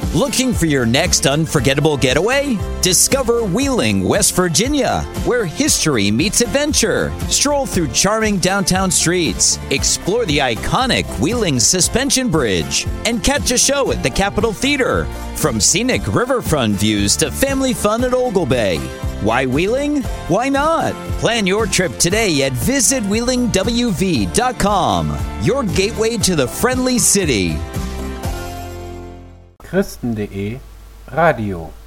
Looking for your next unforgettable getaway? Discover Wheeling, West Virginia, where history meets adventure. Stroll through charming downtown streets, explore the iconic Wheeling Suspension Bridge, and catch a show at the Capitol Theater. From scenic riverfront views to family fun at Ogle Bay. Why Wheeling? Why not? Plan your trip today at visitwheelingwv.com, your gateway to the friendly city. Christen.de Radio